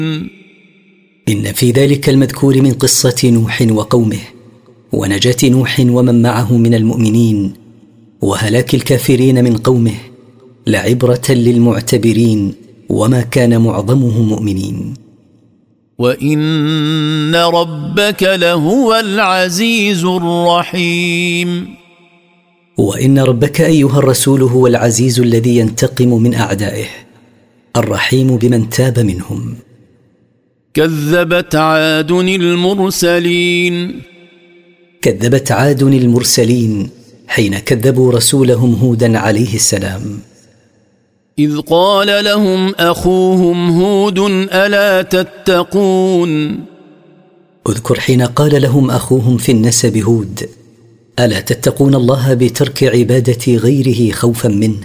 إن في ذلك المذكور من قصة نوح وقومه ونجاة نوح ومن معه من المؤمنين وهلاك الكافرين من قومه لعبرة للمعتبرين وما كان معظمهم مؤمنين. وإن ربك لهو العزيز الرحيم. وإن ربك أيها الرسول هو العزيز الذي ينتقم من أعدائه الرحيم بمن تاب منهم. كذبت عاد المرسلين. كذبت عاد المرسلين حين كذبوا رسولهم هودا عليه السلام. إذ قال لهم أخوهم هود ألا تتقون. اذكر حين قال لهم أخوهم في النسب هود ألا تتقون الله بترك عبادة غيره خوفا منه.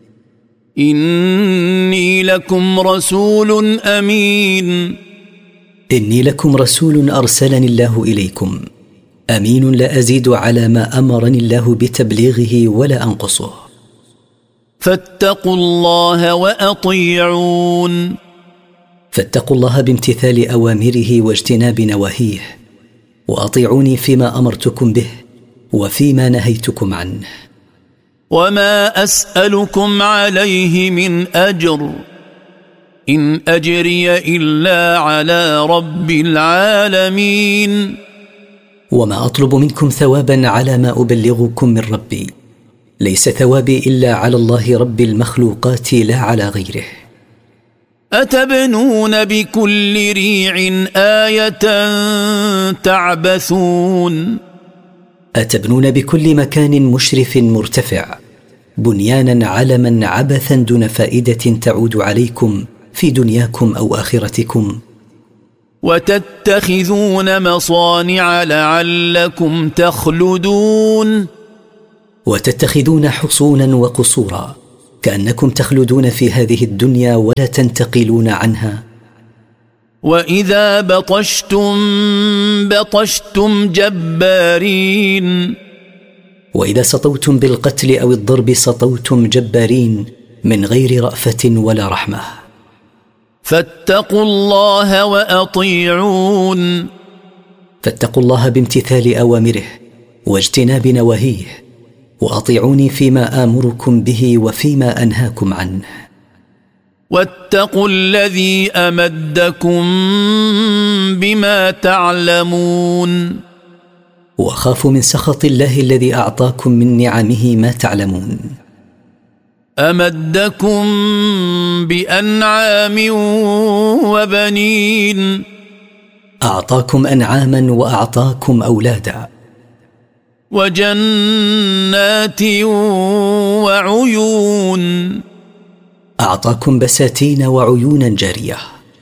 إني لكم رسول أمين. إني لكم رسول أرسلني الله إليكم أمين لا أزيد على ما أمرني الله بتبليغه ولا أنقصه. فاتقوا الله وأطيعون. فاتقوا الله بامتثال أوامره واجتناب نواهيه وأطيعوني فيما أمرتكم به وفيما نهيتكم عنه. وما أسألكم عليه من أجر إن أجري إلا على رب العالمين. وما أطلب منكم ثوابا على ما أبلغكم من ربي ليس ثوابي إلا على الله رب المخلوقات لا على غيره. أتبنون بكل ريع آية تعبثون. أتبنون بكل مكان مشرف مرتفع بنيانا علما عبثا دون فائدة تعود عليكم في دنياكم أو آخرتكم. وتتخذون مصانع لعلكم تخلدون. وتتخذون حصونا وقصورا كأنكم تخلدون في هذه الدنيا ولا تنتقلون عنها. وإذا بطشتم جبارين. وإذا سطوتم بالقتل أو الضرب سطوتم جبارين من غير رأفة ولا رحمة. فاتقوا الله وأطيعون. فاتقوا الله بامتثال أوامره واجتناب نواهيه وأطيعوني فيما آمركم به وفيما أنهاكم عنه. واتقوا الذي أمدكم بما تعلمون. وخافوا من سخط الله الذي أعطاكم من نعمه ما تعلمون. أمدكم بأنعام وبنين. أعطاكم أنعاما وأعطاكم أولادا. وجنات وعيون. أعطاكم بساتين وعيونا جارية.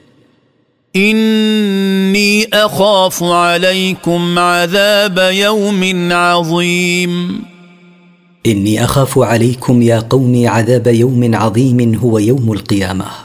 إني أخاف عليكم عذاب يوم عظيم. إني أخاف عليكم يا قوم عذاب يوم عظيم هو يوم القيامة.